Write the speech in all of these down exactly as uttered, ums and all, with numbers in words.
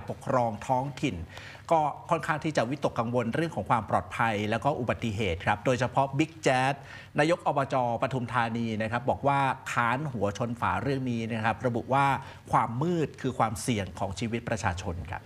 ปกครองท้องถิ่นก็ค่อนข้างที่จะวิตกกังวลเรื่องของความปลอดภัยแล้วก็อุบัติเหตุครับโดยเฉพาะบิ๊กแจ๊ดนายกอบจ.ปทุมธานีนะครับบอกว่าค้านหัวชนฝาเรื่องนี้นะครับระบุว่าความมืดคือความเสี่ยงของชีวิตประชาชนครับ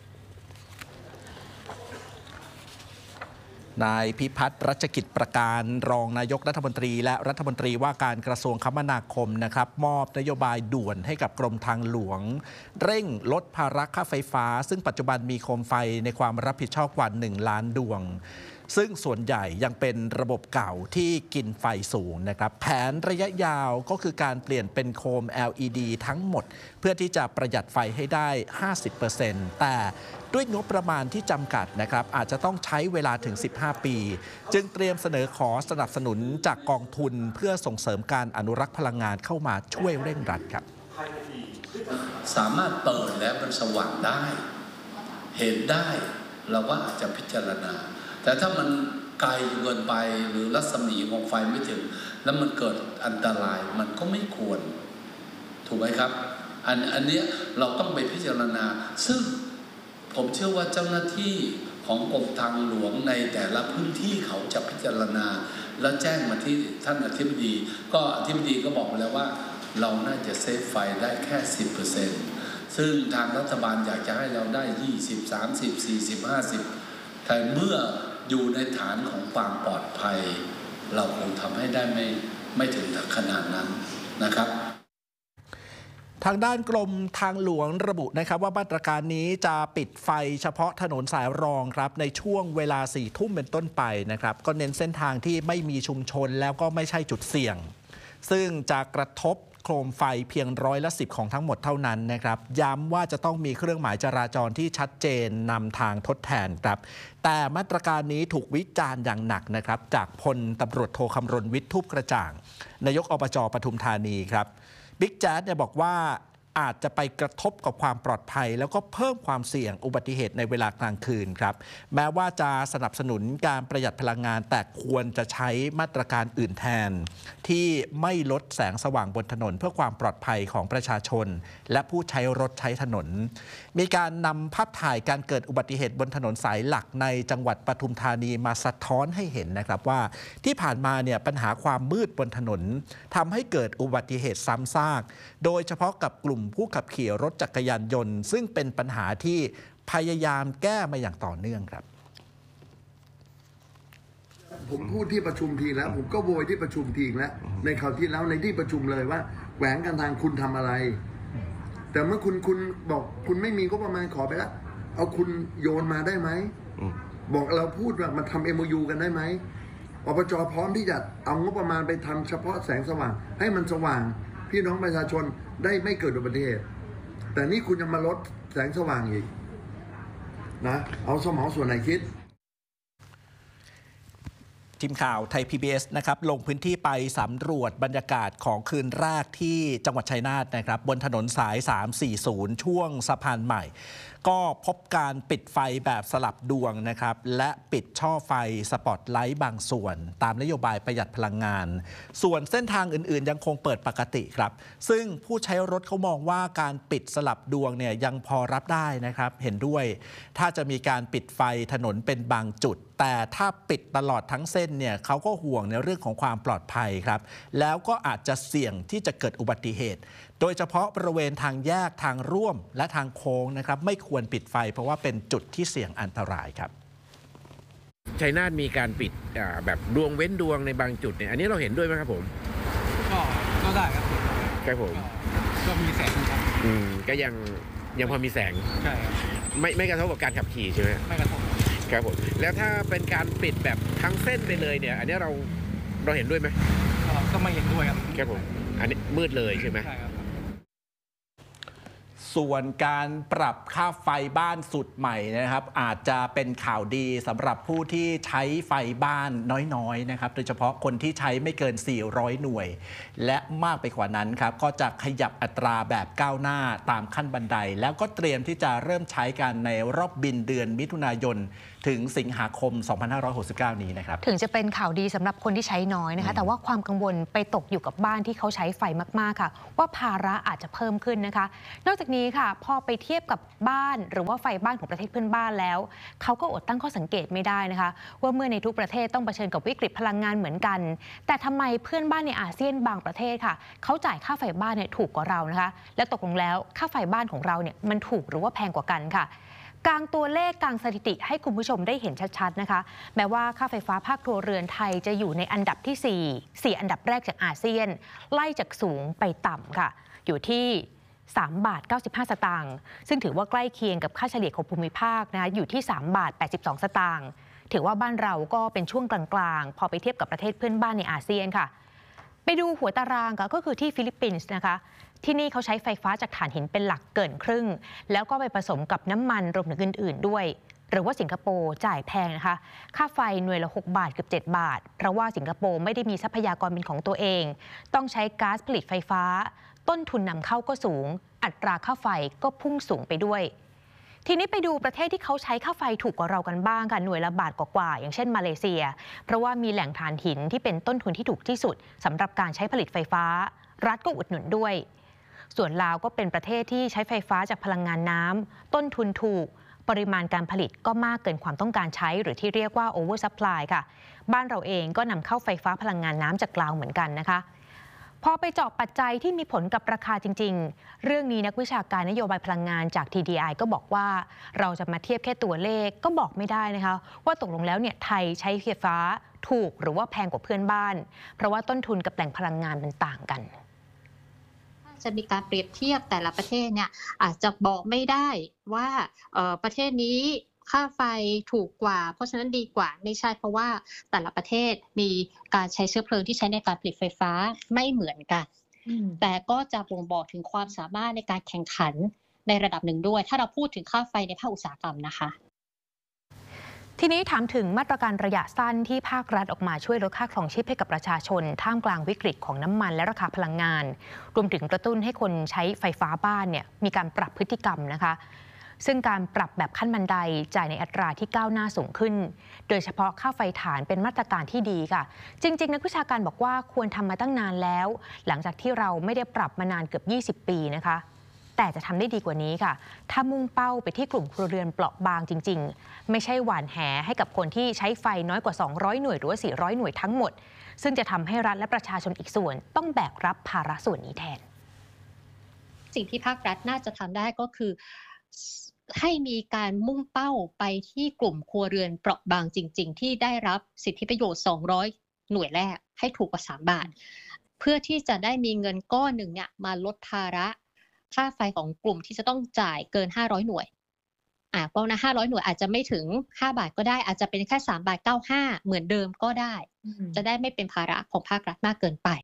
นายพิพัฒน์รัชกิจประการรองนายกรัฐมนตรีและรัฐมนตรีว่าการกระทรวงคมนาคมนะครับมอบนโยบายด่วนให้กับกรมทางหลวงเร่งลดภาระค่าไฟฟ้าซึ่งปัจจุบันมีโคมไฟในความรับผิดชอบกว่าหนึ่งล้านดวงซึ่งส่วนใหญ่ยังเป็นระบบเก่าที่กินไฟสูงนะครับแผนระยะยาวก็คือการเปลี่ยนเป็นโคม แอล อี ดี ทั้งหมดเพื่อที่จะประหยัดไฟให้ได้ ห้าสิบเปอร์เซ็นต์ แต่ด้วยงบประมาณที่จำกัดนะครับอาจจะต้องใช้เวลาถึงสิบห้าปีจึงเตรียมเสนอขอสนับสนุนจากกองทุนเพื่อส่งเสริมการอนุรักษ์พลังงานเข้ามาช่วยเร่งรัดครับสามารถเปิดแล้วมันสว่างได้เห็นได้เราว่าอาจจะพิจารณาแต่ถ้ามันไกลเกินไปหรือรัศมีของไฟไม่ถึงแล้วมันเกิดอันตรายมันก็ไม่ควรถูกไหมครับอันอันนี้เราต้องไปพิจารณาซึ่งผมเชื่อว่าเจ้าหน้าที่ของกรมทางหลวงในแต่ละพื้นที่เขาจะพิจารณาแล้วแจ้งมาที่ท่านอธิบดีก็อธิบดีก็บอกมาแล้วว่าเราน่าจะเซฟไฟได้แค่ สิบเปอร์เซ็นต์ ซึ่งทางรัฐบาลอยากจะให้เราได้ยี่สิบ สามสิบ สี่สิบ ห้าสิบแต่เมื่ออยู่ในฐานของความปลอดภัยเราคงทำให้ได้ไม่ไม่ถึงขนาดนั้นนะครับทางด้านกรมทางหลวงระบุนะครับว่ามาตรการนี้จะปิดไฟเฉพาะถนนสายรองครับในช่วงเวลาสี่ทุ่มเป็นต้นไปนะครับก็เน้นเส้นทางที่ไม่มีชุมชนแล้วก็ไม่ใช่จุดเสี่ยงซึ่งจะกระทบโคมไฟเพียงร้อยละสิบของทั้งหมดเท่านั้นนะครับย้ำว่าจะต้องมีเครื่องหมายจราจรที่ชัดเจนนำทางทดแทนครับแต่มาตรการนี้ถูกวิจารณ์อย่างหนักนะครับจากพลตำรวจโทคำรณวิทย์ทูปกระจ่างนายกอบจ.ปทุมธานีครับบิ๊กแจ๊ดเนี่ยบอกว่าอาจจะไปกระทบกับความปลอดภัยแล้วก็เพิ่มความเสี่ยงอุบัติเหตุในเวลากลางคืนครับแม้ว่าจะสนับสนุนการประหยัดพลังงานแต่ควรจะใช้มาตรการอื่นแทนที่ไม่ลดแสงสว่างบนถนนเพื่อความปลอดภัยของประชาชนและผู้ใช้รถใช้ถนนมีการนำภาพถ่ายการเกิดอุบัติเหตุบนถนนสายหลักในจังหวัดปทุมธานีมาสะท้อนให้เห็นนะครับว่าที่ผ่านมาเนี่ยปัญหาความมืดบนถนนทำให้เกิดอุบัติเหตุซ้ำซากโดยเฉพาะกับกลุ่มผู้ขับขี่รถจักรยานยนต์ซึ่งเป็นปัญหาที่พยายามแก้มาอย่างต่อเนื่องครับผมพูดที่ประชุมทีแล้วผมก็โวยที่ประชุมทีแล้วในคราวที่แล้วในที่ประชุมเลยว่าแหวงกันทางคุณทำอะไรแต่เมื่อคุณคุณบอกคุณไม่มีก็ประมาณขอไปแล้วเอาคุณโยนมาได้ไหมบอกเราพูดว่ามันทำ เอ็ม โอ ยู กันได้ไหมอบจ.พร้อมที่จะเอางบประมาณไปทำเฉพาะแสงสว่างให้มันสว่างพี่น้องประชาชนได้ไม่เกิดอุบัติเหตุแต่นี่คุณจะมาลดแสงสว่างอีกนะเอาสมองส่วนไหนคิดทีมข่าวไทย พี บี เอส นะครับลงพื้นที่ไปสำรวจบรรยากาศของคืนแรกที่จังหวัดชัยนาทนะครับบนถนนสายสามสี่ศูนย์ช่วงสะพานใหม่ก็พบการปิดไฟแบบสลับดวงนะครับและปิดช่อไฟสปอตไลท์บางส่วนตามนโยบายประหยัดพลังงานส่วนเส้นทางอื่นๆยังคงเปิดปกติครับซึ่งผู้ใช้รถเขามองว่าการปิดสลับดวงเนี่ยยังพอรับได้นะครับเห็นด้วยถ้าจะมีการปิดไฟถนนเป็นบางจุดแต่ถ้าปิดตลอดทั้งเส้นเนี่ยเขาก็ห่วงในเรื่องของความปลอดภัยครับแล้วก็อาจจะเสี่ยงที่จะเกิดอุบัติเหตุโดยเฉพาะบริเวณทางแยกทางร่วมและทางโค้งนะครับไม่ควรปิดไฟเพราะว่าเป็นจุดที่เสี่ยงอันตรายครับชัยนาทมีการปิดแบบดวงเว้นดวงในบางจุดเนี่ยอันนี้เราเห็นด้วยไหมครับผมก็ก็ได้ครับครับผมก็มีแสงครับอืมก็ยังยังพอมีแสงใช่ครับไม่ไม่กระทบกับการขับขี่ใช่ไหมไม่กระทบครับผมแล้วถ้าเป็นการปิดแบบทั้งเส้นไปเลยเนี่ยอันนี้เราเราเห็นด้วยไหมก็ไม่เห็นด้วยครับครับผมอันนี้มืดเลยใช่ไหมใช่ครับส่วนการปรับค่าไฟบ้านสุดใหม่นะครับอาจจะเป็นข่าวดีสำหรับผู้ที่ใช้ไฟบ้านน้อยๆนะครับโดยเฉพาะคนที่ใช้ไม่เกินสี่ร้อยหน่วยและมากไปกว่านั้นครับก็จะขยับอัตราแบบก้าวหน้าตามขั้นบันไดแล้วก็เตรียมที่จะเริ่มใช้กันในรอบบินเดือนมิถุนายนถึงสิงหาคม สองพันห้าร้อยหกสิบเก้า นี้นะครับถึงจะเป็นข่าวดีสำหรับคนที่ใช้น้อยนะคะแต่ว่าความกังวลไปตกอยู่กับบ้านที่เขาใช้ไฟมากๆค่ะว่าภาระอาจจะเพิ่มขึ้นนะคะนอกจากนี้ค่ะพอไปเทียบกับบ้านหรือว่าไฟบ้านของประเทศเพื่อนบ้านแล้วเขาก็อดตั้งข้อสังเกตไม่ได้นะคะว่าเมื่อในทุกประเทศต้องเผชิญกับวิกฤตพลังงานเหมือนกันแต่ทำไมเพื่อนบ้านในอาเซียนบางประเทศค่ะเขาจ่ายค่าไฟบ้านเนี่ยถูกกว่าเรานะคะและตกลงแล้วค่าไฟบ้านของเราเนี่ยมันถูกหรือว่าแพงกว่ากันค่ะกลางตัวเลขกลางสถิติให้คุณผู้ชมได้เห็นชัดๆนะคะแม้ว่าค่าไฟฟ้าภาคครัวเรือนไทยจะอยู่ในอันดับที่สี่ สี่อันดับแรกจากอาเซียนไล่จากสูงไปต่ำค่ะอยู่ที่สามบาทเก้าสิบห้าสตางค์ซึ่งถือว่าใกล้เคียงกับค่าเฉลี่ยของภูมิภาคนะคะอยู่ที่สามบาทแปดสิบสองสตางค์ถือว่าบ้านเราก็เป็นช่วงกลางๆพอไปเทียบกับประเทศเพื่อนบ้านในอาเซียนค่ะไปดูหัวตารางก็คือที่ฟิลิปปินส์นะคะที่นี่เขาใช้ไฟฟ้าจากถ่านหินเป็นหลักเกินครึ่งแล้วก็ไปผสมกับน้ำมันรวมถึงอื่นๆด้วยหรือว่าสิงคโปร์จ่ายแพงนะคะค่าไฟหน่วยละหกบาทเกือบเจ็ดบาทเพราะว่าสิงคโปร์ไม่ได้มีทรัพยากรเป็นของตัวเองต้องใช้ก๊าซผลิตไฟฟ้าต้นทุนนำเข้าก็สูงอัตราค่าไฟก็พุ่งสูงไปด้วยทีนี้ไปดูประเทศที่เขาใช้ค่าไฟถูกกว่าเรากันบ้างค่ะหน่วยละบาทกว่าๆอย่างเช่นมาเลเซียเพราะว่ามีแหล่งถ่านหินที่เป็นต้นทุนที่ถูกที่สุดสำหรับการใช้ผลิตไฟฟ้ารัฐก็อุดหนุนด้วยส่วนลาวก็เป็นประเทศที่ใช้ไฟฟ้าจากพลังงานน้ำต้นทุนถูกปริมาณการผลิตก็มากเกินความต้องการใช้หรือที่เรียกว่า over supply ค่ะบ้านเราเองก็นำเข้าไฟฟ้าพลังงานน้ำจากลาวเหมือนกันนะคะพอไปเจาะปัจจัยที่มีผลกับราคาจริงๆเรื่องนี้นักวิชาการนโยบายพลังงานจาก ที ดี ไอ ก็บอกว่าเราจะมาเทียบแค่ตัวเลขก็บอกไม่ได้นะคะว่าตกลงแล้วเนี่ยไทยใช้ไฟฟ้าถูกหรือว่าแพงกว่าเพื่อนบ้านเพราะว่าต้นทุนกับแหล่งพลังงานมันต่างกันจะมีการเปรียบเทียบแต่ละประเทศเนี่ยอาจจะบอกไม่ได้ว่าประเทศนี้ค่าไฟถูกกว่าเพราะฉะนั้นดีกว่าไม่ใช่เพราะว่าแต่ละประเทศมีการใช้เชื้อเพลิงที่ใช้ในการผลิตไฟฟ้าไม่เหมือนกันแต่ก็จะบ่งบอกถึงความสามารถในการแข่งขันในระดับหนึ่งด้วยถ้าเราพูดถึงค่าไฟในภาคอุตสาหกรรมนะคะทีนี้ถามถึงมาตรการระยะสั้นที่ภาครัฐออกมาช่วยลดค่าครองชีพให้กับประชาชนท่ามกลางวิกฤตของน้ำมันและราคาพลังงานรวมถึงกระตุ้นให้คนใช้ไฟฟ้าบ้านเนี่ยมีการปรับพฤติกรรมนะคะซึ่งการปรับแบบขั้นบันไดจ่ายในอัตราที่ก้าวหน้าสูงขึ้นโดยเฉพาะค่าไฟฐานเป็นมาตรการที่ดีค่ะจริงๆนักวิชาการบอกว่าควรทำมาตั้งนานแล้วหลังจากที่เราไม่ได้ปรับมานานเกือบยี่สิบปีนะคะแต่จะทำได้ดีกว่านี้ค่ะถ้ามุ่งเป้าไปที่กลุ่มครัวเรือนเปราะบางจริงๆไม่ใช่หว่านแหให้กับคนที่ใช้ไฟน้อยกว่าสองร้อยหน่วยหรือว่าสี่ร้อยหน่วยทั้งหมดซึ่งจะทำให้รัฐและประชาชนอีกส่วนต้องแบกรับภาระส่วนนี้แทนสิ่งที่ภาครัฐน่าจะทำได้ก็คือให้มีการมุ่งเป้าไปที่กลุ่มครัวเรือนเปราะบางจริงๆที่ได้รับสิทธิประโยชน์สองร้อยหน่วยแรกให้ถูกกว่าสามบาทเพื่อที่จะได้มีเงินก้อนหนึ่งเนี่ยมาลดภาระค่าไฟของกลุ่มที่จะต้องจ่ายเกินห้าร้อยหน่วยอ่าเพราะนะห้าร้อยหน่วยอาจจะไม่ถึงห้าบาทก็ได้อาจจะเป็นแค่สามบาทเก้าสิบห้าเหมือนเดิมก็ได้จะได้ไม่เป็นภาระของภาครัฐมากเกินไป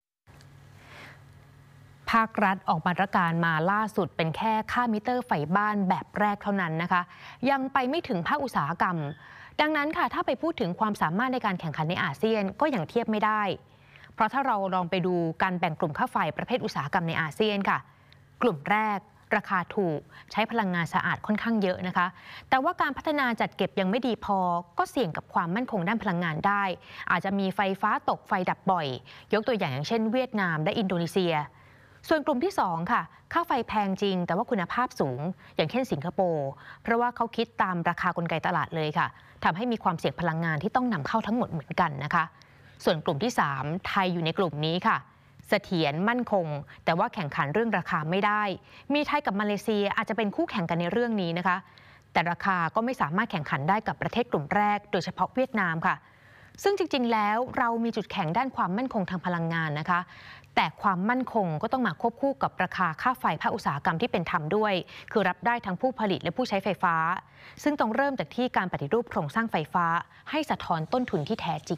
ภาครัฐออกมาตรการมาล่าสุดเป็นแค่ค่ามิเตอร์ไฟบ้านแบบแรกเท่านั้นนะคะยังไปไม่ถึงภาคอุตสาหกรรมดังนั้นค่ะถ้าไปพูดถึงความสามารถในการแข่งขันในอาเซียนก็ยังเทียบไม่ได้เพราะถ้าเราลองไปดูการแบ่งกลุ่มค่าไฟประเภทอุตสาหกรรมในอาเซียนค่ะกลุ่มแรกราคาถูกใช้พลังงานสะอาดค่อนข้างเยอะนะคะแต่ว่าการพัฒนาจัดเก็บยังไม่ดีพอก็เสี่ยงกับความมั่นคงด้านพลังงานได้อาจจะมีไฟฟ้าตกไฟดับบ่อยยกตัวอย่างอย่างเช่นเวียดนามและอินโดนีเซียส่วนกลุ่มที่สองค่ะค่าไฟแพงจริงแต่ว่าคุณภาพสูงอย่างเช่นสิงคโปร์เพราะว่าเขาคิดตามราคากลไกตลาดเลยค่ะทำให้มีความเสี่ยงพลังงานที่ต้องนำเข้าทั้งหมดเหมือนกันนะคะส่วนกลุ่มที่สามไทยอยู่ในกลุ่มนี้ค่ะเสถียรมั่นคงแต่ว่าแข่งขันเรื่องราคาไม่ได้มีไทยกับมาเลเซียอาจจะเป็นคู่แข่งกันในเรื่องนี้นะคะแต่ราคาก็ไม่สามารถแข่งขันได้กับประเทศกลุ่มแรกโดยเฉพาะเวียดนามค่ะซึ่งจริงๆแล้วเรามีจุดแข็งด้านความมั่นคงทางพลังงานนะคะแต่ความมั่นคงก็ต้องมาควบคู่กับราคาค่าไฟภาคอุตสาหกรรมที่เป็นธรรมด้วยคือรับได้ทั้งผู้ผลิตและผู้ใช้ไฟฟ้าซึ่งต้องเริ่มจากที่การปฏิรูปโครงสร้างไฟฟ้าให้สะท้อนต้นทุนที่แท้จริง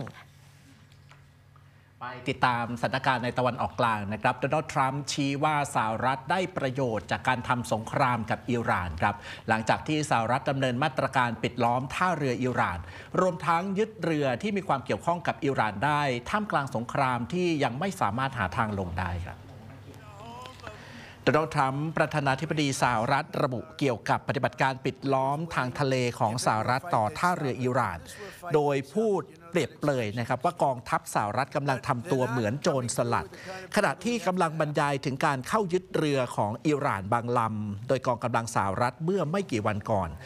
ไปติดตามสถานการณ์ในตะวันออกกลางนะครับโดนัลด์ทรัมป์ชี้ว่าสหรัฐได้ประโยชน์จากการทำสงครามกับอิหร่านครับหลังจากที่สหรัฐดำเนินมาตรการปิดล้อมท่าเรืออิหร่านรวมทั้งยึดเรือที่มีความเกี่ยวข้องกับอิหร่านได้ท่ามกลางสงครามที่ยังไม่สามารถหาทางลงได้ครับโดนัลด์ทรัมป์ประธานาธิบดีสหรัฐระบุเกี่ยวกับปฏิบัติการปิดล้อมทางทะเลของสหรัฐต่อท่าเรืออิหร่าน โดยพูดเปรียบเปรยนะครับว่ากองทัพสหรัฐกำลังทำตัวเหมือนโจรสลัด ขณะที่กำลังบรรยายถึงการเข้ายึดเรือของอิหร่านบางลำโดยกองกำลังสหรัฐเมื่อไม่กี่วันก่อน